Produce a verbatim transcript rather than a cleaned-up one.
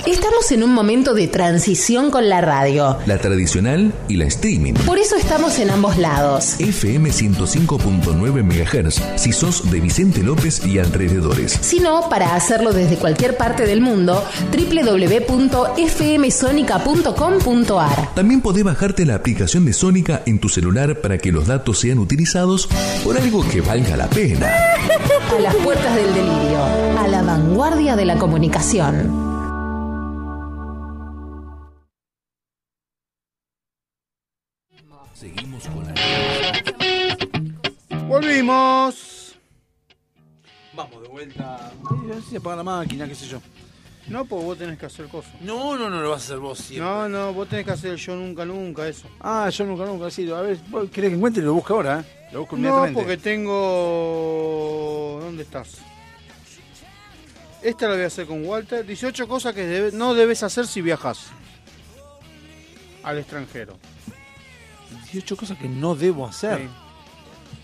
Estamos en un momento de transición con la radio. La tradicional y la streaming. Por eso estamos en ambos lados. F M ciento cinco punto nueve megahertz si sos de Vicente López y alrededores. Si no, para hacerlo desde cualquier parte del mundo, doble u doble u doble u punto f m sonica punto com punto a r. También podés bajarte la aplicación de Sónica en tu celular para que los datos sean utilizados por algo que valga la pena. A las puertas del delirio, a la vanguardia de la comunicación. Seguimos con la... Volvimos. Vamos de vuelta. No sé si apaga la máquina, qué sé yo. No, pues vos tenés que hacer cosas. No, no, no lo vas a hacer vos siempre. No, no, vos tenés que hacer el yo nunca, nunca, eso. Ah, yo nunca, nunca, sí. A ver, ¿vos querés que encuentre? Lo busco ahora, ¿eh? Lo busco No, inmediatamente. porque tengo... ¿Dónde estás? Esta la voy a hacer con Walter. dieciocho cosas que debe... no debes hacer si viajas al extranjero. dieciocho cosas que no debo hacer. Sí.